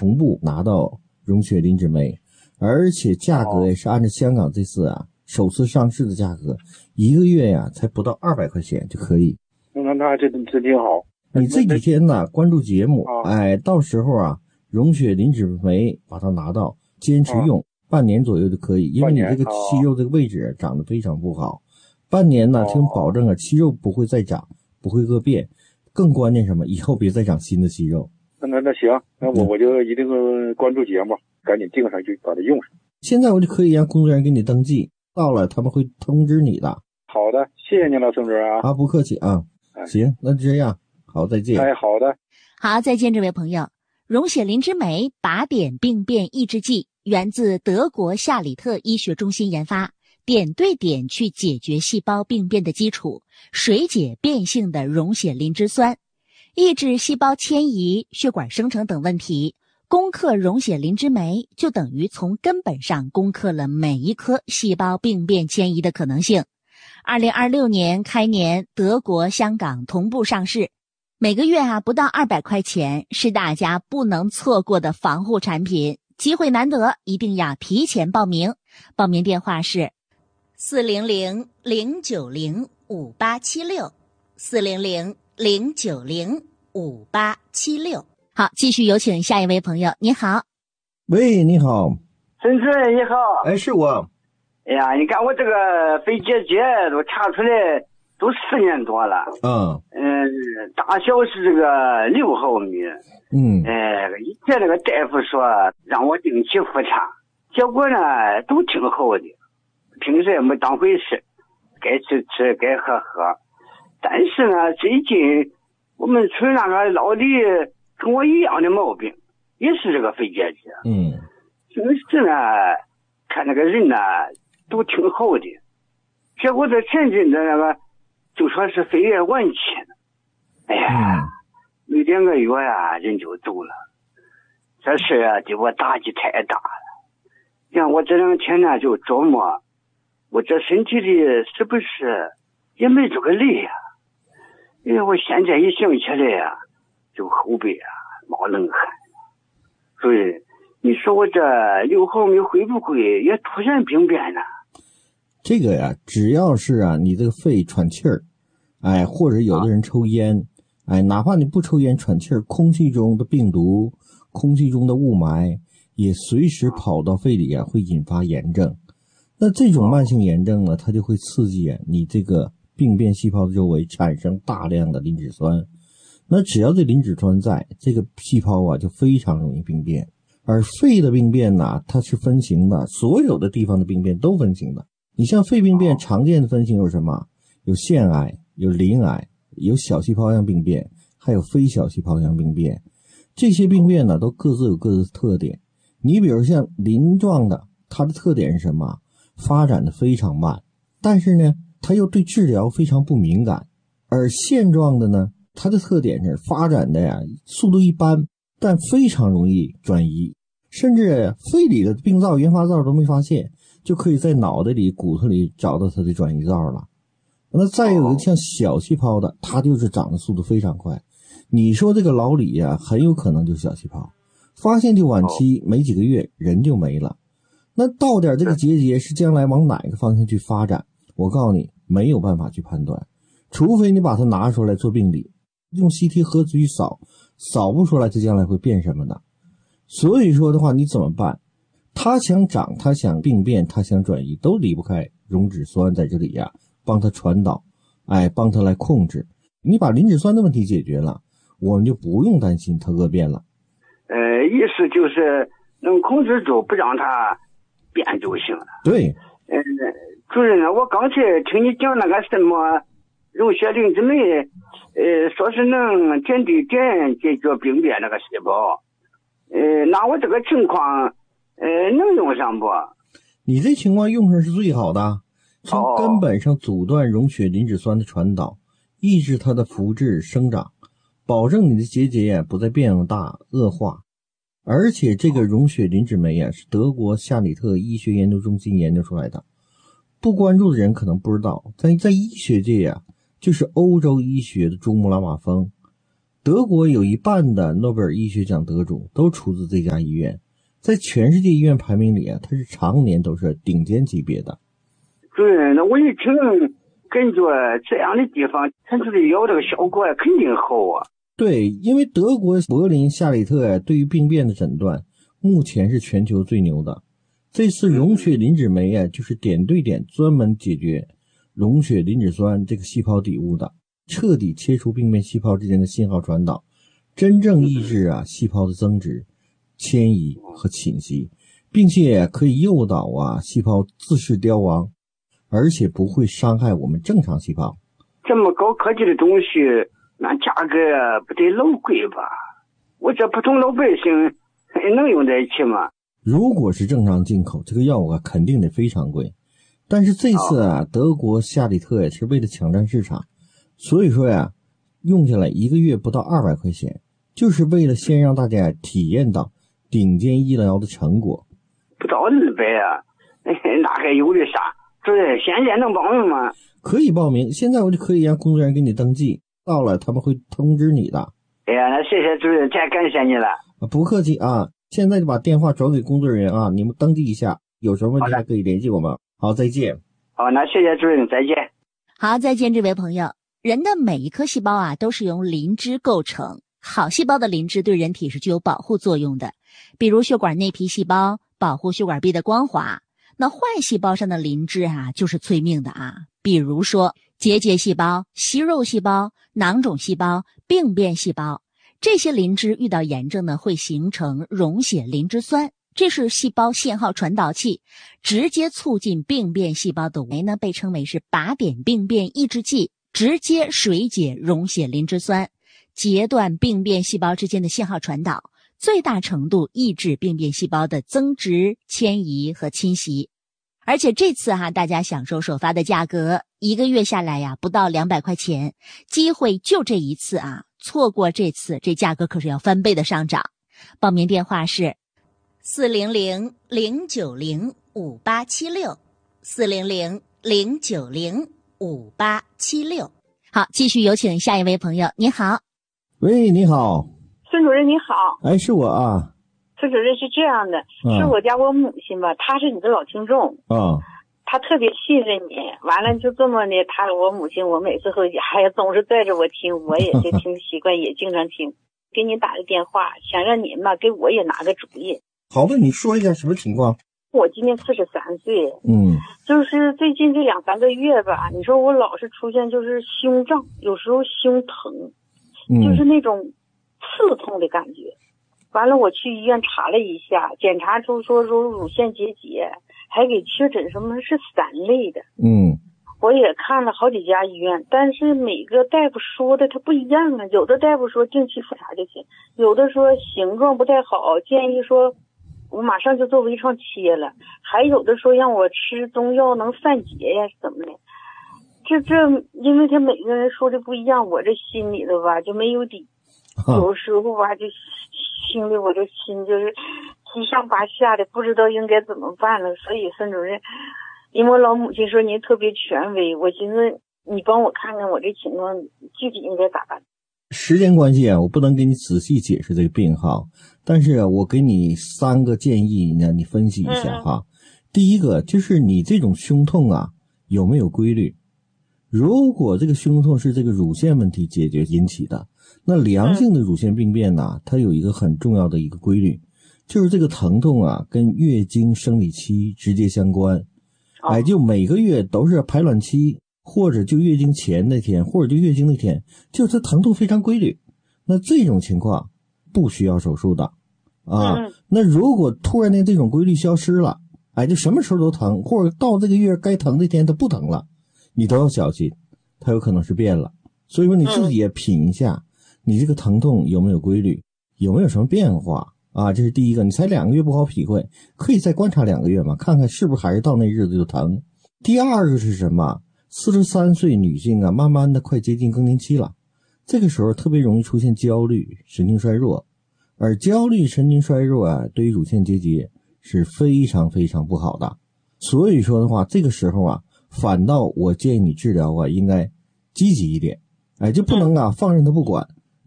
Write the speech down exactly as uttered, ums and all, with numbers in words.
同步拿到溶血磷脂酶，而且价格也是按照香港这次啊首次上市的价格，一个月呀才不到二百块钱就可以。 那那这这挺好。 你这几天呢关注节目，哎，到时候啊溶血磷脂酶把它拿到，坚持用半年左右就可以，因为你这个息肉这个位置长得非常不好。半年呢，听保证啊，息肉不会再长，不会恶变，更关键什么，以后别再长新的息肉。 那那那行，那我我就一定关注节目，赶紧订上去把它用上。 现在我就可以让工作人员给你登记，到了他们会通知你的。 好的，谢谢您了，宋主任啊。 啊，不客气啊。行，那就这样，好，再见。 哎，好的。 好，再见，这位朋友。溶血磷脂酶靶点病变抑制剂源自德国夏里特医学中心研发，点对点去解决细胞病变的基础，水解变性的溶血磷脂酸，抑制细胞迁移、血管生成等问题。攻克溶血磷脂酶就等于从根本上攻克了每一颗细胞病变迁移的可能性。二零二六年开年，德国、香港同步上市，每个月啊不到二百块钱，是大家不能错过的防护产品，机会难得，一定要提前报名。报名电话是四零零零九零五八七六，四零零零九零五八七六。好，继续有请下一位朋友。你好。 喂，你好。 孙主任你好。 哎，是我。 哎呀，你看我这个肺结节都查出来都四年多了。 嗯嗯，大小是这个六毫米。 嗯。 哎，以前那个大夫说让我定期复查，结果呢都挺好的，平时也没当回事，该吃吃该喝喝。但是呢，最近我们村那个老李跟我一样的毛病，也是这个肺结节。 嗯。 平时呢看那个人呢都挺好的，结果这前阵子那个就说是肺炎晚期了，哎呀，没两个月呀人就走了，这事啊对我打击太大了。让我这两天呢就琢磨，我这身体里是不是也没这个累呀？因为我现在一想起来呀，就后背啊冒冷汗。所以你说我这六毫米会不会也突然病变呢？ 这个呀，只要是啊，你这个肺喘气儿，哎，或者有的人抽烟，哎，哪怕你不抽烟喘气儿，空气中的病毒、空气中的雾霾也随时跑到肺里啊，会引发炎症。那这种慢性炎症呢，它就会刺激啊你这个病变细胞的周围产生大量的磷脂酸。那只要这磷脂酸在，这个细胞啊就非常容易病变。而肺的病变呢，它是分型的，所有的地方的病变都分型的。你像肺病变常见的分型有什么？有腺癌，有鳞癌，有小细胞样病变，还有非小细胞样病变。这些病变呢都各自有各自的特点。你比如像鳞状的，它的特点是什么？发展的非常慢，但是呢它又对治疗非常不敏感。而腺状的呢，它的特点是发展的呀速度一般，但非常容易转移，甚至肺里的病灶、原发灶都没发现，就可以在脑袋里、骨头里找到它的转移灶了。那再有一个像小细胞的，它就是长的速度非常快。你说这个老李呀、啊，很有可能就是小细胞，发现就晚期，没几个月人就没了。那到点这个结节是将来往哪个方向去发展？我告诉你，没有办法去判断，除非你把它拿出来做病理，用 C T 核磁去扫，扫不出来这将来会变什么呢？所以说的话，你怎么办？他想长，他想病变，他想转移，都离不开溶脂酸在这里呀、啊，帮他传导，哎，帮他来控制。你把磷脂酸的问题解决了，我们就不用担心它恶变了。 呃，意思就是能控制住，不让它变就行了。 对。 呃，主任啊，我刚才听你讲那个什么溶血磷脂酶，呃，说是能点对点解决病变那个细胞。呃，那我这个情况，呃，能用上不？ 你这情况用上是最好的，从根本上阻断溶血磷脂酸的传导，抑制它的复制生长，保证你的结节不再变大恶化。而且这个溶血磷脂酶啊，是德国夏里特医学研究中心研究出来的。不关注的人可能不知道，但在医学界啊，就是欧洲医学的珠穆朗玛峰。 德国有一半的诺贝尔医学奖得主都出自这家医院，在全世界医院排名里啊，它是常年都是顶尖级别的。 对，那我一听感觉这样的地方，它这个药这个效果肯定好啊。 对，因为德国柏林夏里特呀，对于病变的诊断目前是全球最牛的。这次溶血磷脂酶啊，就是点对点专门解决溶血磷脂酸这个细胞底物的，彻底切除病变细胞之间的信号传导，真正抑制啊细胞的增殖、迁移和侵袭，并且可以诱导啊细胞自噬凋亡，而且不会伤害我们正常细胞。 这么高科技的东西，那价格不得老贵吧？我这普通老百姓能用得起吗？ 如果是正常进口，这个药物啊肯定得非常贵。但是这次啊，德国夏里特也是为了抢占市场，所以说呀，用下来一个月不到二百块钱，就是为了先让大家体验到顶尖医疗的成果。 不到二百啊，那还有的啥？这现在能报名吗？ 可以报名，现在我就可以让工作人员给你登记，到了他们会通知你的。 哎呀，那谢谢主任，太感谢你了。 不客气啊，现在就把电话转给工作人员啊，你们登记一下，有什么问题还可以联系我们。好，再见。 好，那谢谢主任，再见。 好，再见，这位朋友。人的每一颗细胞啊，都是由磷脂构成。好细胞的磷脂对人体是具有保护作用的，比如血管内皮细胞保护血管壁的光滑。那坏细胞上的磷脂啊，就是催命的啊，比如说结节细胞、息肉细胞、囊肿细胞、病变细胞，这些磷脂遇到炎症呢，会形成溶血磷脂酸，这是细胞信号传导器，直接促进病变细胞的酶呢，被称为是靶点病变抑制剂，直接水解溶血磷脂酸，截断病变细胞之间的信号传导，最大程度抑制病变细胞的增殖、迁移和侵袭。而且这次哈、啊，大家享受首发的价格，一个月下来呀，不到两百块钱，机会就这一次啊，错过这次，这价格可是要翻倍的上涨。报名电话是四零零零九零五八七六，四零零零九零五八七六。好，继续有请下一位朋友。你好， 喂，你好， 孙主任你好。 哎，是我啊。 孙主任是这样的， 嗯、 是我家我母亲吧，她是你的老听众啊， 她特别信任你，完了就这么的，她我母亲我每次回家还总是带着我听，我也是听习惯，也经常听。给你打个电话，想让您吧给我也拿个主意。 好的，你说一下什么情况？ 我今年四十三岁， 嗯， 就是最近这两三个月吧，你说我老是出现就是胸胀，有时候胸疼， 嗯、 就是那种刺痛的感觉。完了，我去医院查了一下，检查出说说乳腺结节，还给确诊什么是三类的。 嗯， 我也看了好几家医院，但是每个大夫说的他不一样啊。有的大夫说定期复查就行，有的说形状不太好，建议说我马上就做微创切了，还有的说让我吃中药能散结呀，怎么的？这这，因为他每个人说的不一样，我这心里头吧就没有底，有时候吧就。心里我这心就是七上八下的，不知道应该怎么办了。所以孙主任，因为我老母亲说您特别权威，我寻思你帮我看看我这情况具体应该咋办。 时间关系啊，我不能给你仔细解释这个病号，但是我给你三个建议呢，你分析一下哈。嗯、第一个就是你这种胸痛啊有没有规律？如果这个胸痛是这个乳腺问题解决引起的，那良性的乳腺病变呢、啊，它有一个很重要的一个规律，就是这个疼痛啊跟月经生理期直接相关。哎，就每个月都是排卵期，或者就月经前那天，或者就月经那天，就是疼痛非常规律。那这种情况不需要手术的啊。那如果突然间这种规律消失了，哎，就什么时候都疼，或者到这个月该疼那天它不疼了，你都要小心，它有可能是变了。所以说你自己也品一下，你这个疼痛有没有规律，有没有什么变化啊？这是第一个，你才两个月不好体会，可以再观察两个月嘛，看看是不是还是到那日子就疼。第二个是什么？四十三岁女性啊，慢慢的快接近更年期了，这个时候特别容易出现焦虑、神经衰弱，而焦虑、神经衰弱啊，对于乳腺结节是非常非常不好的。所以说的话，这个时候啊，反倒我建议你治疗啊，应该积极一点，哎，就不能啊放任它不管。